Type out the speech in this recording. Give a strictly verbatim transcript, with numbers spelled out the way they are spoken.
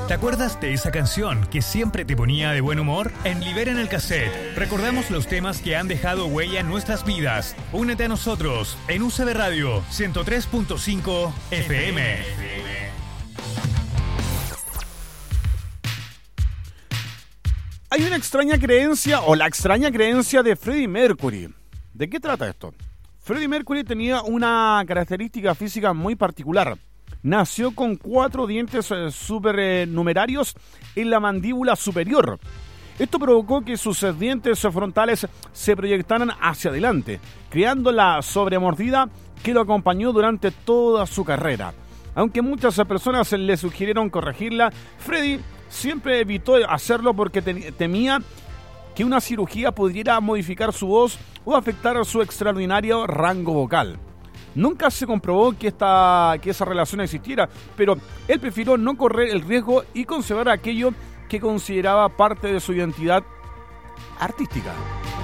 ¿Te acuerdas de esa canción que siempre te ponía de buen humor? En Liberen el Cassette recordamos los temas que han dejado huella en nuestras vidas. Únete a nosotros en U C B Radio ciento tres punto cinco F M. Hay una extraña creencia, o la extraña creencia de Freddie Mercury. ¿De qué trata esto? Freddie Mercury tenía una característica física muy particular. Nació con cuatro dientes eh, supernumerarios en la mandíbula superior. Esto provocó que sus dientes frontales se proyectaran hacia adelante, creando la sobremordida que lo acompañó durante toda su carrera. Aunque muchas personas le sugirieron corregirla, Freddie siempre evitó hacerlo porque te- temía que una cirugía pudiera modificar su voz o afectar su extraordinario rango vocal. Nunca se comprobó que, esta, que esa relación existiera, pero él prefirió no correr el riesgo y conservar aquello que consideraba parte de su identidad artística.